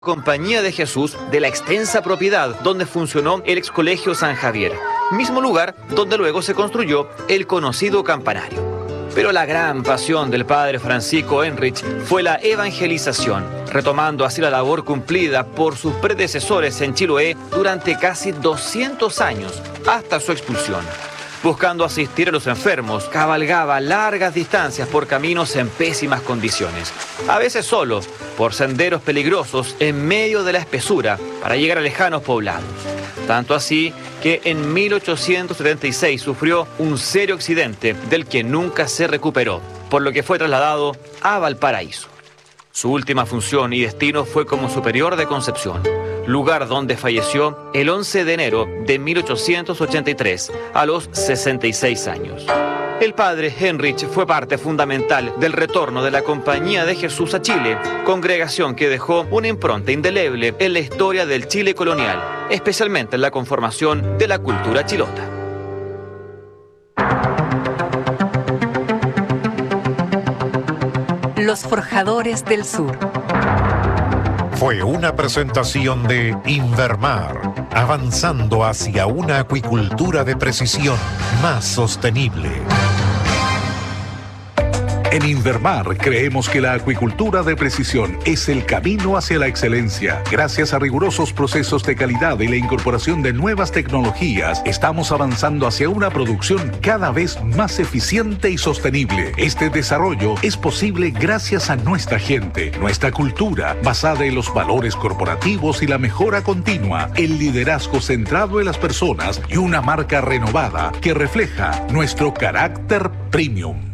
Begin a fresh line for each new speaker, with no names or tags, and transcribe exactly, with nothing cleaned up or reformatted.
Compañía de Jesús de la extensa propiedad donde funcionó el ex colegio San Javier, mismo lugar donde luego se construyó el conocido campanario. Pero la gran pasión del padre Francisco Enrich fue la evangelización, retomando así la labor cumplida por sus predecesores en Chiloé durante casi doscientos años, hasta su expulsión. Buscando asistir a los enfermos, cabalgaba largas distancias por caminos en pésimas condiciones, a veces solo, por senderos peligrosos en medio de la espesura, para llegar a lejanos poblados. Tanto así que en mil ochocientos setenta y seis sufrió un serio accidente del que nunca se recuperó, por lo que fue trasladado a Valparaíso. Su última función y destino fue como superior de Concepción, lugar donde falleció el once de enero de mil ochocientos ochenta y tres, a los sesenta y seis años. El padre Enrich fue parte fundamental del retorno de la Compañía de Jesús a Chile, congregación que dejó una impronta indeleble en la historia del Chile colonial, especialmente en la conformación de la cultura chilota.
Los Forjadores del Sur.
Fue una presentación de Invermar, avanzando hacia una acuicultura de precisión más sostenible.
En Invermar creemos que la acuicultura de precisión es el camino hacia la excelencia. Gracias a rigurosos procesos de calidad y la incorporación de nuevas tecnologías, estamos avanzando hacia una producción cada vez más eficiente y sostenible. Este desarrollo es posible gracias a nuestra gente, nuestra cultura, basada en los valores corporativos y la mejora continua, el liderazgo centrado en las personas y una marca renovada que refleja nuestro carácter premium.